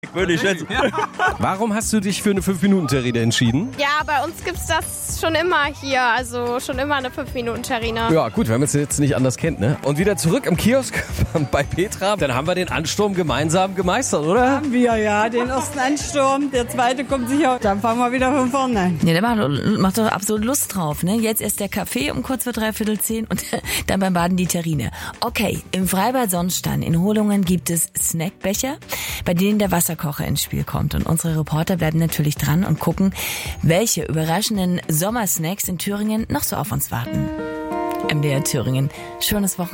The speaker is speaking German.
Würde ich jetzt. Warum hast du dich für eine 5-Minuten-Terrine entschieden? Ja, bei uns gibt's das schon immer hier, also schon immer eine 5-Minuten-Terrine. Ja, gut, wenn man es jetzt nicht anders kennt, ne? Und wieder zurück im Kiosk bei Petra, dann haben wir den Ansturm gemeinsam gemeistert, oder? Haben wir, ja, den ersten Ansturm, der zweite kommt sicher, dann fangen wir wieder von vorne an. Ja, der macht doch absolut Lust drauf, ne? Jetzt erst der Kaffee um kurz vor 9:45 und dann beim Baden die Terrine. Okay, im Freibad Sonnstein in Holungen gibt es Snackbecher, bei denen der Wasserkocher ins Spiel kommt. Und unsere Reporter bleiben natürlich dran und gucken, welche überraschenden Sommersnacks in Thüringen noch so auf uns warten. MDR Thüringen, schönes Wochenende.